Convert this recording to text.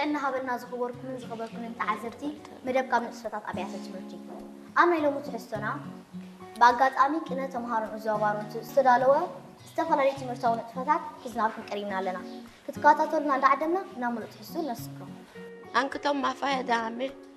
ጥዕና ሃበልና ዝኽበርኩምን ዝኽበርኩንን ተዓዘብቲ መደብ ካብ ንጥፈታት ኣብያተ ትምህርቲ ኣብ ናይ ሎሚ ትሕዝቶና ብኣጋጣሚ ቅነ ተምሃሮን ዘባሮን ዝተዳለወ ዝተፈላለዩ ትምህርታዊ ንጥፈታት ሒዝናልኩም ቀሪብና ኣለና ክትከታተሉና እንዳዓደምና ናብ ሙሉእ ትሕዝቶ ነስክሮ أنكتم ما فيها دامج